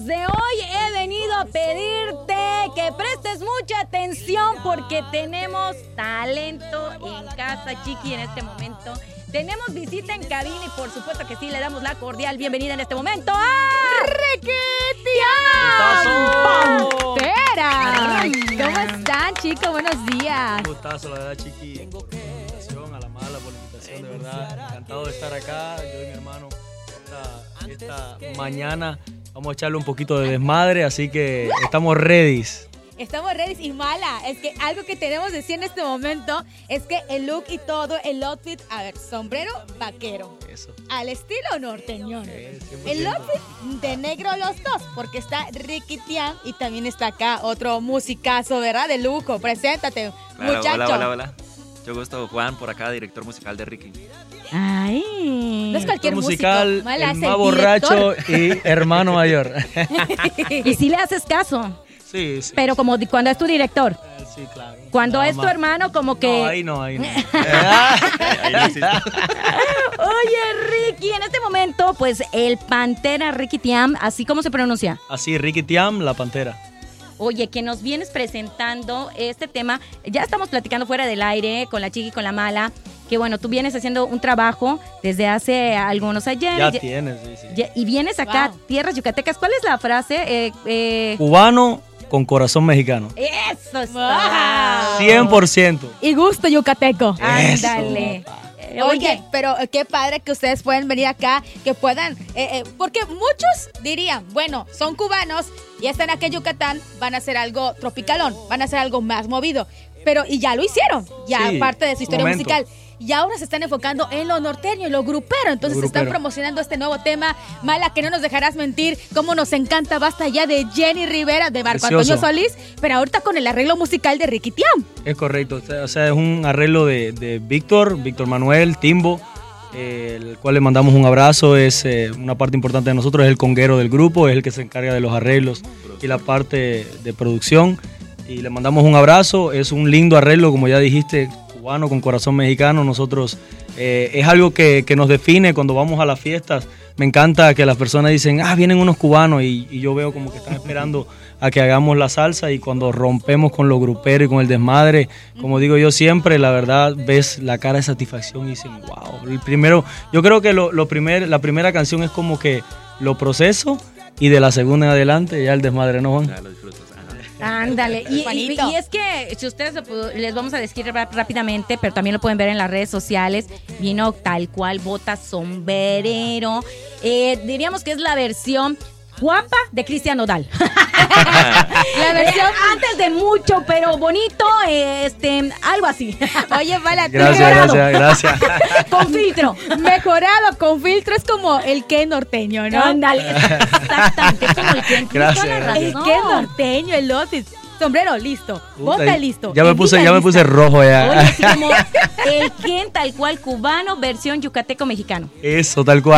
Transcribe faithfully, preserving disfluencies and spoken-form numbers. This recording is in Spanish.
desde hoy he venido a pedirte que prestes mucha atención porque tenemos talento en casa, Chiqui, en este momento. Tenemos visita en cabina y por supuesto que sí, le damos la cordial bienvenida en este momento a Ricky Pantera. ¿Cómo están, chicos? Buenos días. Un gustazo, la verdad, Chiqui, por la invitación, a la mala por la invitación, de verdad. Encantado de estar acá, yo y mi hermano, esta, esta mañana vamos a echarle un poquito de desmadre, así que estamos ready. Estamos ready y mala. Es que algo que tenemos que decir en este momento es que el look y todo, el outfit, a ver, sombrero vaquero. Eso. Al estilo norteñón. Eh, el outfit de negro los dos, porque está Ricky Tiam y también está acá otro musicazo, ¿verdad? De lujo. Preséntate, Claro, muchacho. hola, hola, hola. Yo gusto, Juan, por acá, director musical de Ricky. Ay. No es cualquier musical, músico. Mala, el es más el borracho y hermano mayor. Y si le haces caso. Sí, sí. Pero como di- cuando es tu director. Eh, Sí, claro. Cuando Nada es tu más. hermano, como que... No, ahí no, ahí no. Ahí no existe. Oye, Ricky, en este momento, pues el Pantera Ricky Tiam, ¿así como se pronuncia? Así, Ricky Tiam, la Pantera. Oye, que nos vienes presentando este tema. Ya estamos platicando fuera del aire con la Chiqui y con la Mala. Que bueno, tú vienes haciendo un trabajo desde hace algunos ayer. Ya y, tienes, sí, sí. y- y vienes acá, Wow. tierras yucatecas. ¿Cuál es la frase? Eh, eh, Cubano con corazón mexicano. eso es Wow. todo. cien por ciento. Y gusto yucateco. Ándale. Eso, papá. Eh, Oye, pero eh, qué padre que ustedes pueden venir acá, que puedan, eh, eh, porque muchos dirían, bueno, son cubanos y están aquí en Yucatán, van a hacer algo tropicalón, van a hacer algo más movido, pero y ya lo hicieron, ya Sí, parte de su historia momento. musical. Y ahora se están enfocando en lo norteño, en lo grupero. Entonces Lo están grupero. promocionando este nuevo tema. Mala, que no nos dejarás mentir. Cómo nos encanta Basta Ya de Jenny Rivera, de Marco Precioso. Antonio Solís. Pero ahorita con el arreglo musical de Ricky Tiam. Es correcto, o sea, o sea, es un arreglo de, de Víctor, Víctor Manuel, Timbo, eh, el cual le mandamos un abrazo, es eh, una parte importante de nosotros, es el conguero del grupo, es el que se encarga de los arreglos y la parte de producción, y le mandamos un abrazo, es un lindo arreglo, como ya dijiste, cubano con corazón mexicano, nosotros, eh, es algo que, que nos define cuando vamos a las fiestas. Me encanta que las personas dicen, ah, vienen unos cubanos, y, y yo veo como que están esperando a que hagamos la salsa, y cuando rompemos con los gruperos y con el desmadre, como digo yo siempre, la verdad, ves la cara de satisfacción y dicen, wow. El primero, yo creo que lo, lo primer, la primera canción es como que lo proceso, y de la segunda en adelante ya el desmadre, ¿no, Juan? Ya lo disfrutas. Ajá. Ándale, y, y- Juanito. y es que si ustedes lo pu- les vamos a decir rap- rápidamente, pero también lo pueden ver en las redes sociales, vino tal cual, bota sombrero, eh, diríamos que es la versión guapa de Cristian Nodal. La versión antes de mucho, pero bonito, eh, este, algo así. Oye, Mala, tú Gracias, mejorado. gracias, gracias. Con filtro. Mejorado con filtro, es como el que norteño, ¿no? Ándale, exactamente, es como el que Gracias, toda la gracias. El razón. que norteño, el outfit. Sombrero, listo. Puta, Bota, listo. Ya me puse, ya me Evita, puse lista. rojo ya. Oye, así como el Ken tal cual cubano, versión yucateco mexicano. Eso, tal cual.